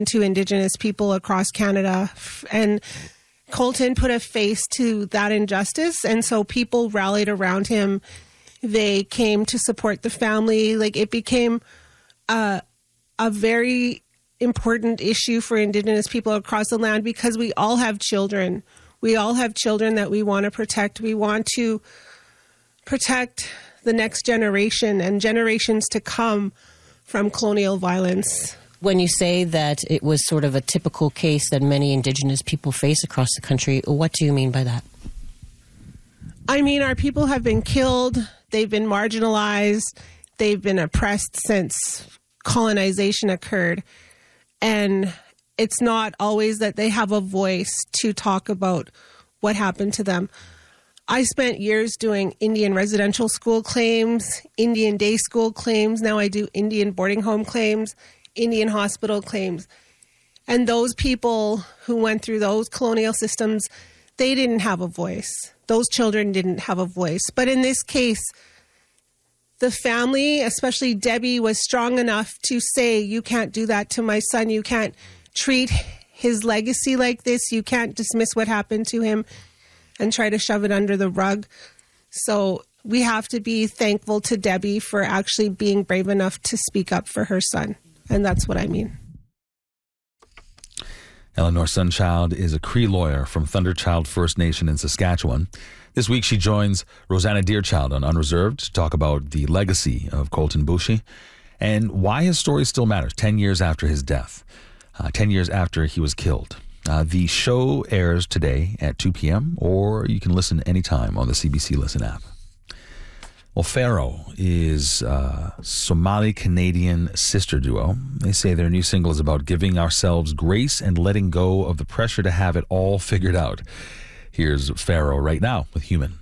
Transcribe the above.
to Indigenous people across Canada. And Colton put a face to that injustice. And so people rallied around him. They came to support the family. Like, it became a very important issue for Indigenous people across the land because we all have children. We all have children that we want to protect. We want to protect the next generation and generations to come from colonial violence. When you say that it was sort of a typical case that many Indigenous people face across the country, what do you mean by that? I mean, our people have been killed. They've been marginalized. They've been oppressed since colonization occurred. And it's not always that they have a voice to talk about what happened to them. I spent years doing Indian residential school claims, Indian day school claims. Now I do Indian boarding home claims, Indian hospital claims. And those people who went through those colonial systems, they didn't have a voice. Those children didn't have a voice. But in this case, the family, especially Debbie, was strong enough to say, you can't do that to my son. You can't treat his legacy like this. You can't dismiss what happened to him and try to shove it under the rug. So we have to be thankful to Debbie for actually being brave enough to speak up for her son. And that's what I mean. Eleanor Sunchild is a Cree lawyer from Thunderchild First Nation in Saskatchewan. This week she joins Rosanna Deerchild on Unreserved to talk about the legacy of Colton Boushie and why his story still matters 10 years after his death, 10 years after he was killed. The show airs today at 2 p.m. or you can listen anytime on the CBC Listen app. Well, Pharaoh is a Somali-Canadian sister duo. They say their new single is about giving ourselves grace and letting go of the pressure to have it all figured out. Here's Pharaoh right now with Human.